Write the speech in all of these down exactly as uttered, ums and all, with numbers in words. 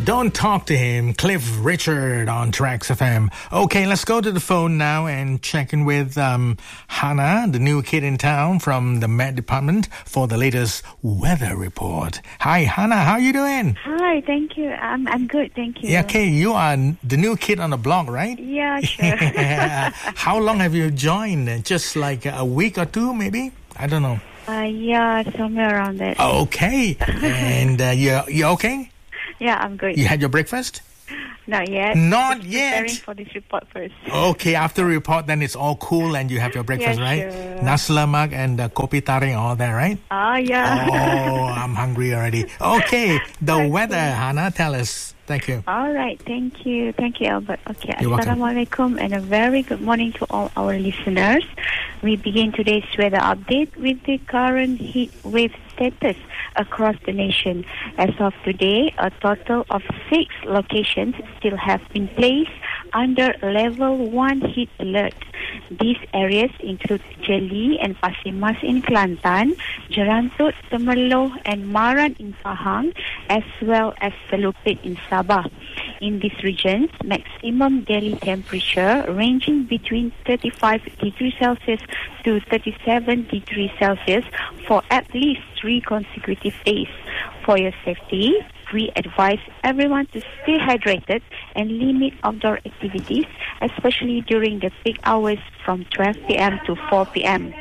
Don't Talk to Him, Cliff Richard on Tracks F M. Okay, let's go to the phone now and check in with um, Hannah, the new kid in town from the Met Department for the latest weather report. Hi, Hannah, how are you doing? Hi, thank you. I'm I'm good, thank you. Yeah, okay, you are the new kid on the block, right? Yeah, sure. How long have you joined? Just like a week or two, maybe? I don't know. Uh, yeah, somewhere around that. Okay, and uh, you you okay? Yeah, I'm good. You had your breakfast? Not yet. Not Just yet. Preparing for this report first. Okay, after the report, then it's all cool and you have your breakfast, Yeah, right? sure. Nasi lemak and uh, kopi taring, all that, right? Ah, yeah. Oh, I'm hungry already. Okay, the Okay. weather, Hannah, tell us. Thank you. All right, thank you. Thank you, Albert. Okay, You're welcome. Assalamualaikum and a very good morning to all our listeners. We begin today's weather update with the current heat wave status across the nation. As of today, a total of six locations still have been placed under level one heat alert. These areas include Jeli and Pasir Mas in Kelantan, Jerantut, Temerloh and Maran in Pahang, as well as Selupit in Sabah. In these regions, maximum daily temperature ranging between thirty-five degrees Celsius to thirty-seven degrees Celsius for at least three consecutive days. For your safety, we advise everyone to stay hydrated and limit outdoor activities, especially during the peak hours from twelve p.m. to four p.m.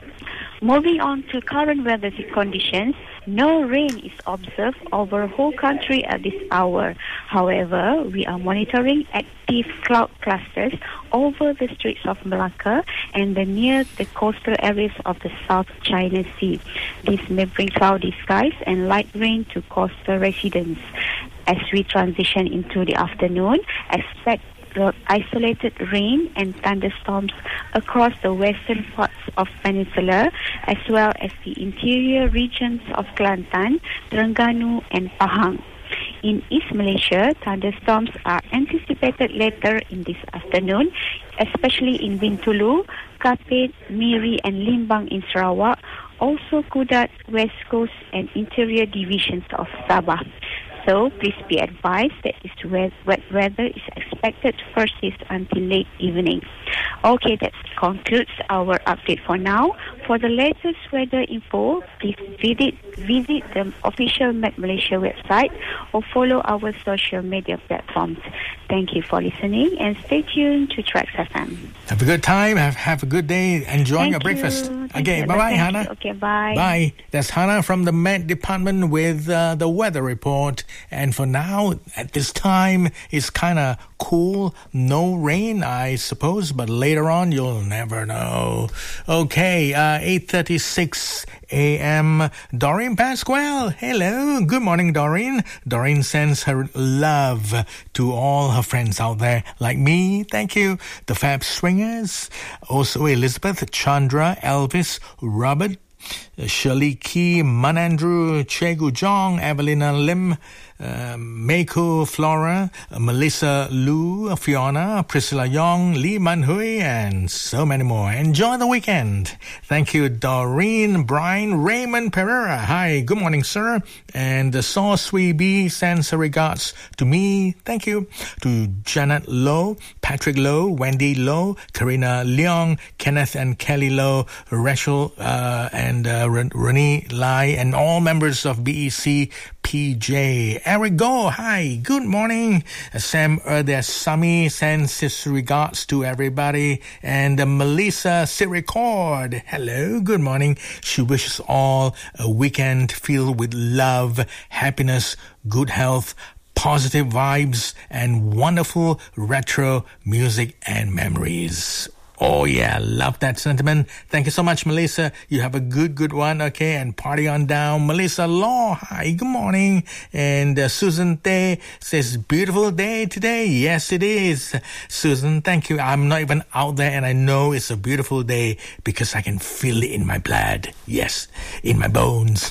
Moving on to current weather conditions, no rain is observed over the whole country at this hour. However, we are monitoring active cloud clusters over the Straits of Malacca and the near the coastal areas of the South China Sea. This may bring cloudy skies and light rain to coastal residents. As we transition into the afternoon, expect isolated rain and thunderstorms across the western parts of Peninsula, as well as the interior regions of Kelantan, Terengganu and Pahang. In East Malaysia, thunderstorms are anticipated later in this afternoon, especially in Bintulu, Kapit, Miri and Limbang in Sarawak, also Kudat, West Coast and interior divisions of Sabah. So please be advised that this wet weather is expected to persist until late evening. Okay, that concludes our update for now. For the latest weather info, please visit, visit the official Met Malaysia website or follow our social media platforms. Thank you for listening and stay tuned to Tracks F M. Have a good time. Have, have a good day. Enjoy Thank your breakfast. you. Okay, you. bye-bye, Thank Hannah. you. Okay, bye. Bye. That's Hannah from the Met Department with uh, the weather report. And for now, at this time, it's kind of cool. No rain, I suppose, but later on, you'll never know. Okay, uh, eight thirty-six a.m. Doreen Pasquale. Hello. Good morning, Doreen. Doreen sends her love to all her friends out there like me. Thank you. The Fab Swingers. Also Elizabeth, Chandra, Elvis, Robert, Shirley Key, Manandrew, Chegu Jong, Evelina Lim, uh, Meiko Flora, uh, Melissa Lu, Fiona, Priscilla Young, Lee Man Hui, and so many more. Enjoy the weekend. Thank you, Doreen, Brian, Raymond Pereira. Hi, good morning, sir. And the Saw Sui B sends her regards to me. Thank you. To Janet Lowe, Patrick Lowe, Wendy Lowe, Karina Leong, Kenneth and Kelly Lowe, Rachel, uh, and uh, Renee Lai, and all members of B E C P J. Eric Go, hi, good morning. Sam Erdesami sends his regards to everybody. And uh, Melissa Siricord, hello, good morning. She wishes all a weekend filled with love, happiness, good health, positive vibes, and wonderful retro music and memories. Oh, yeah, love that sentiment. Thank you so much, Melissa. You have a good, good one, okay? And party on down. Melissa Law, hi, good morning. And uh, Susan Tay says, beautiful day today. Yes, it is. Susan, thank you. I'm not even out there, and I know it's a beautiful day because I can feel it in my blood. Yes, in my bones.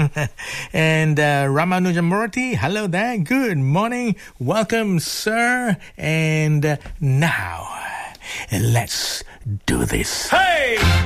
And uh, Ramanujamurti, hello there. Good morning. Welcome, sir. And uh, now, let's do this. Hey!